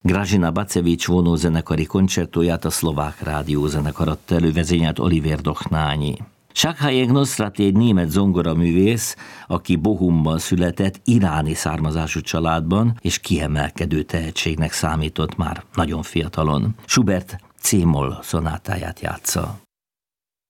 Gražina Bacevics vonózenekari koncertóját a Szlovák Rádiózenekar adta elő, vezényelt Oliver Dochnányi. Sákhajeg Nosrati egy német zongoraművész, aki Bochumban született, iráni származású családban, és kiemelkedő tehetségnek számított már nagyon fiatalon. Schubert C-moll szonátáját játsza.